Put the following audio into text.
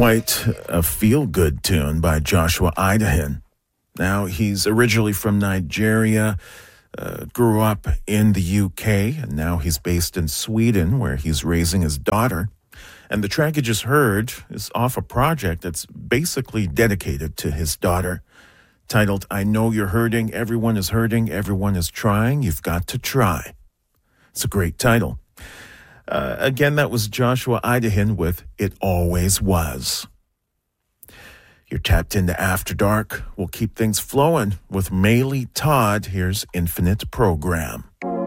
Quite a feel-good tune by Joshua Idahan. Now, he's originally from Nigeria, grew up in the UK, and now he's based in Sweden, where he's raising his daughter. And the track you just heard is off a project that's basically dedicated to his daughter, titled, I Know You're Hurting, Everyone is Hurting, Everyone is Trying, You've Got to Try. It's a great title. Again, that was Joshua Idahan with It Always Was. You're tapped into After Dark. We'll keep things flowing with Maylee Todd. Here's Infinite Program.